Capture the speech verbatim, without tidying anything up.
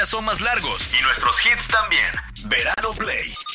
son más largos y nuestros hits también. Verano Play.